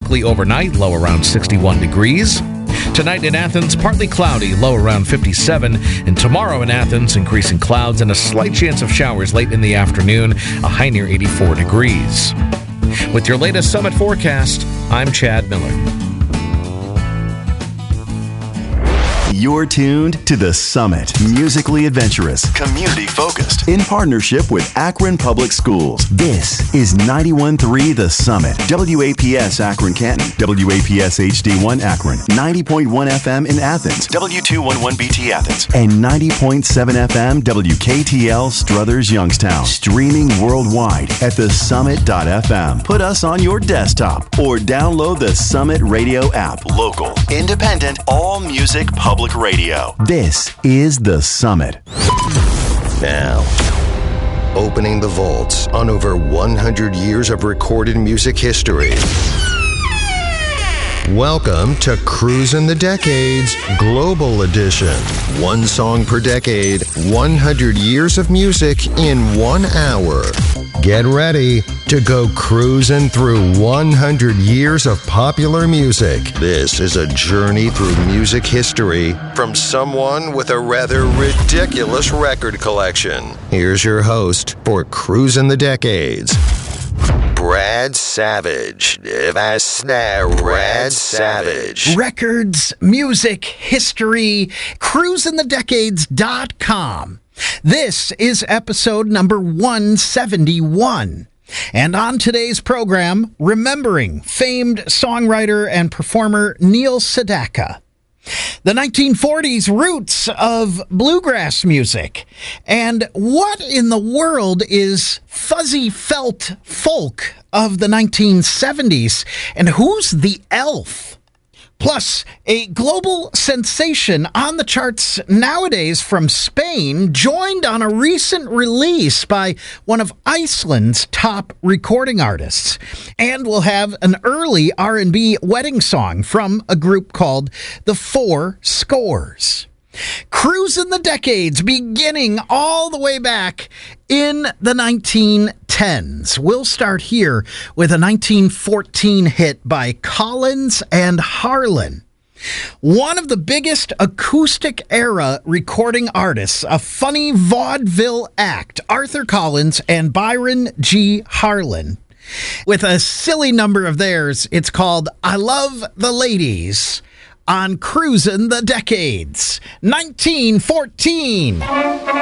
likely overnight, low around 61 degrees. Tonight in Athens, partly cloudy, low around 57. And tomorrow in Athens, increasing clouds and a slight chance of showers late in the afternoon, a high near 84 degrees. With your latest summit forecast, I'm Chad Miller. You're tuned to The Summit. Musically adventurous, community-focused, in partnership with Akron Public Schools. This is 91.3 The Summit. WAPS Akron Canton, WAPS HD1 Akron, 90.1 FM in Athens, W211BT Athens, and 90.7 FM WKTL Struthers Youngstown. Streaming worldwide at thesummit.fm. Put us on your desktop or download the Summit Radio app. Local, independent, all music public radio. This is The Summit. Now, opening the vaults on over 100 years of recorded music history. Welcome to Cruisin' the Decades Global Edition. One song per decade, 100 years of music in 1 hour. Get ready to go cruising through 100 years of popular music. This is a journey through music history from someone with a rather ridiculous record collection. Here's your host for Cruisin' the Decades, Brad Savage. Brad Savage. Records, music, history, cruisinthedecades.com. This is episode number 171. And on today's program, remembering famed songwriter and performer Neil Sedaka, the 1940s roots of bluegrass music, and what in the world is fuzzy felt folk of the 1970s, and who's the elf? Plus, a global sensation on the charts nowadays from Spain, joined on a recent release by one of Iceland's top recording artists. And we'll have an early R&B wedding song from a group called The Four Scores. Cruisin' the Decades, beginning all the way back in the 1910s. We'll start here with a 1914 hit by Collins and Harlan. One of the biggest acoustic era recording artists, a funny vaudeville act, Arthur Collins and Byron G. Harlan. With a silly number of theirs, it's called I Love the Ladies on Cruisin' the Decades, 1914.